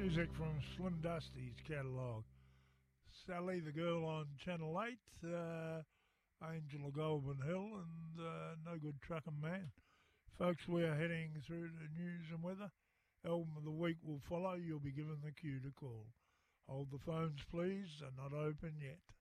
Music from Slim Dusty's catalogue. Sally the Girl on Channel 8, Angel of Goulburn Hill, and No Good Truckin' Man. Folks, we are heading through the news and weather. Album of the week will follow. You'll be given the cue to call. Hold the phones, please. They're not open yet.